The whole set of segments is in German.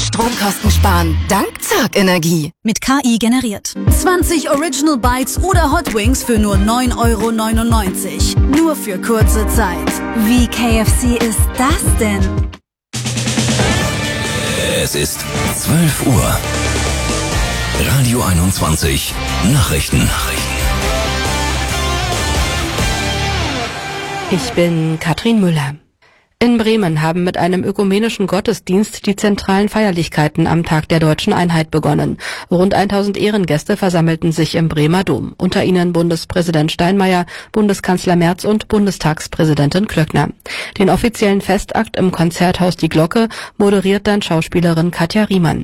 Stromkosten sparen dank Zerg-Energie. Mit KI generiert. 20 Original Bites oder Hot Wings für nur 9,99 €. Nur für kurze Zeit. Wie KFC ist das denn? Es ist 12 Uhr. Radio 21 Nachrichten. Ich bin Katrin Müller. In Bremen haben mit einem ökumenischen Gottesdienst die zentralen Feierlichkeiten am Tag der Deutschen Einheit begonnen. Rund 1000 Ehrengäste versammelten sich im Bremer Dom. Unter ihnen Bundespräsident Steinmeier, Bundeskanzler Merz und Bundestagspräsidentin Klöckner. Den offiziellen Festakt im Konzerthaus Die Glocke moderiert dann Schauspielerin Katja Riemann.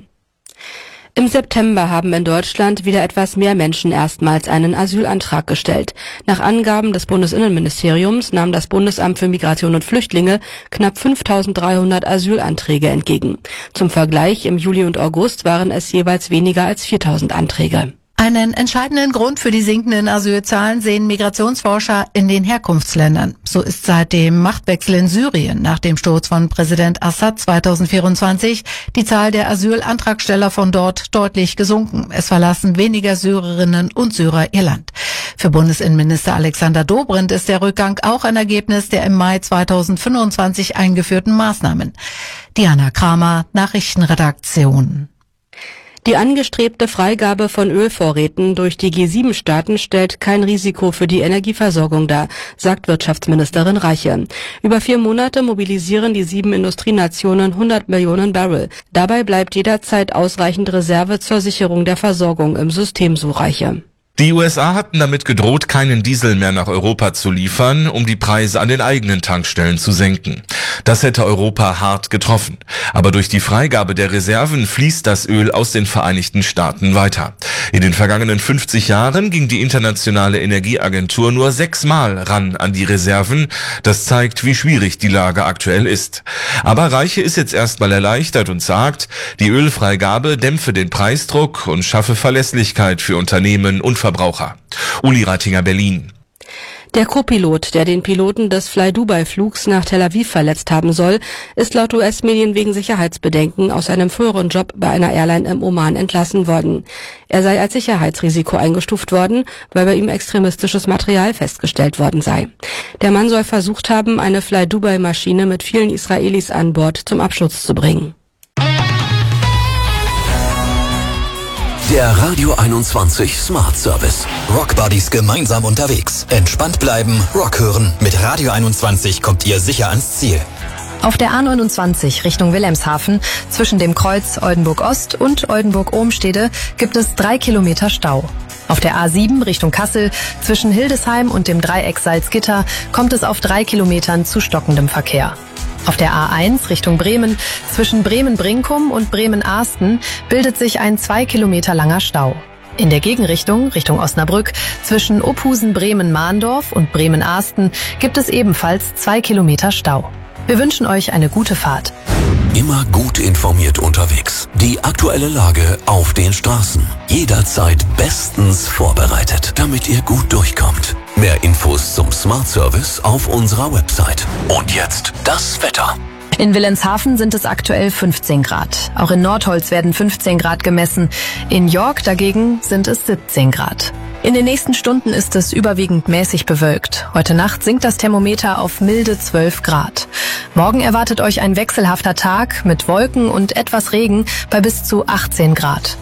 Im September haben in Deutschland wieder etwas mehr Menschen erstmals einen Asylantrag gestellt. Nach Angaben des Bundesinnenministeriums nahm das Bundesamt für Migration und Flüchtlinge knapp 5.300 Asylanträge entgegen. Zum Vergleich, im Juli und August waren es jeweils weniger als 4.000 Anträge. Einen entscheidenden Grund für die sinkenden Asylzahlen sehen Migrationsforscher in den Herkunftsländern. So ist seit dem Machtwechsel in Syrien nach dem Sturz von Präsident Assad 2024 die Zahl der Asylantragsteller von dort deutlich gesunken. Es verlassen weniger Syrerinnen und Syrer ihr Land. Für Bundesinnenminister Alexander Dobrindt ist der Rückgang auch ein Ergebnis der im Mai 2025 eingeführten Maßnahmen. Diana Kramer, Nachrichtenredaktion. Die angestrebte Freigabe von Ölvorräten durch die G7-Staaten stellt kein Risiko für die Energieversorgung dar, sagt Wirtschaftsministerin Reiche. Über 4 Monate mobilisieren die 7 Industrienationen 100 Millionen Barrel. Dabei bleibt jederzeit ausreichend Reserve zur Sicherung der Versorgung im System, so Reiche. Die USA hatten damit gedroht, keinen Diesel mehr nach Europa zu liefern, um die Preise an den eigenen Tankstellen zu senken. Das hätte Europa hart getroffen. Aber durch die Freigabe der Reserven fließt das Öl aus den Vereinigten Staaten weiter. In den vergangenen 50 Jahren ging die Internationale Energieagentur nur 6-mal ran an die Reserven. Das zeigt, wie schwierig die Lage aktuell ist. Aber Reiche ist jetzt erstmal erleichtert und sagt, die Ölfreigabe dämpfe den Preisdruck und schaffe Verlässlichkeit für Unternehmen und Verbraucher. Uli Reitinger, Berlin. Der Co-Pilot, der den Piloten des Fly-Dubai-Flugs nach Tel Aviv verletzt haben soll, ist laut US-Medien wegen Sicherheitsbedenken aus einem früheren Job bei einer Airline im Oman entlassen worden. Er sei als Sicherheitsrisiko eingestuft worden, weil bei ihm extremistisches Material festgestellt worden sei. Der Mann soll versucht haben, eine Fly-Dubai-Maschine mit vielen Israelis an Bord zum Absturz zu bringen. Der Radio 21 Smart Service. Rock Buddies gemeinsam unterwegs. Entspannt bleiben, Rock hören. Mit Radio 21 kommt ihr sicher ans Ziel. Auf der A29 Richtung Wilhelmshaven zwischen dem Kreuz Oldenburg-Ost und Oldenburg-Ohmstede gibt es 3 Kilometer Stau. Auf der A7 Richtung Kassel zwischen Hildesheim und dem Dreieck Salzgitter kommt es auf 3 Kilometern zu stockendem Verkehr. Auf der A1 Richtung Bremen zwischen Bremen-Brinkum und Bremen-Ahsten bildet sich ein 2 Kilometer langer Stau. In der Gegenrichtung, Richtung Osnabrück, zwischen Ophusen-Bremen-Mahndorf und Bremen-Ahsten gibt es ebenfalls 2 Kilometer Stau. Wir wünschen euch eine gute Fahrt. Immer gut informiert unterwegs. Die aktuelle Lage auf den Straßen. Jederzeit bestens vorbereitet, damit ihr gut durchkommt. Mehr Infos zum Smart Service auf unserer Website. Und jetzt das Wetter. In Wilhelmshaven sind es aktuell 15 Grad. Auch in Nordholz werden 15 Grad gemessen. In York dagegen sind es 17 Grad. In den nächsten Stunden ist es überwiegend mäßig bewölkt. Heute Nacht sinkt das Thermometer auf milde 12 Grad. Morgen erwartet euch ein wechselhafter Tag mit Wolken und etwas Regen bei bis zu 18 Grad.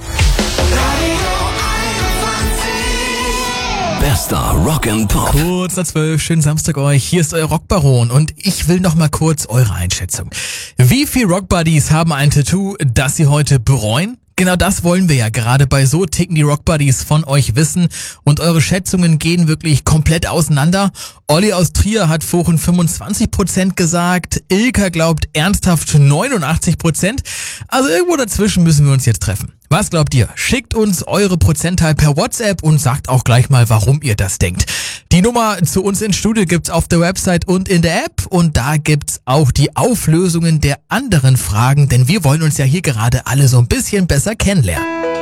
Bester Rock and Pop. Kurz nach 12, schönen Samstag euch. Hier ist euer Rockbaron und ich will noch mal kurz eure Einschätzung. Wie viele Rockbuddies haben ein Tattoo, das sie heute bereuen? Genau das wollen wir ja gerade bei So ticken die Rockbuddies von euch wissen und eure Schätzungen gehen wirklich komplett auseinander. Olli aus Trier hat vorhin 25% gesagt, Ilka glaubt ernsthaft 89%. Also irgendwo dazwischen müssen wir uns jetzt treffen. Was glaubt ihr? Schickt uns eure Prozentzahl per WhatsApp und sagt auch gleich mal, warum ihr das denkt. Die Nummer zu uns ins Studio gibt's auf der Website und in der App und da gibt's auch die Auflösungen der anderen Fragen, denn wir wollen uns ja hier gerade alle so ein bisschen besser kennenlernen.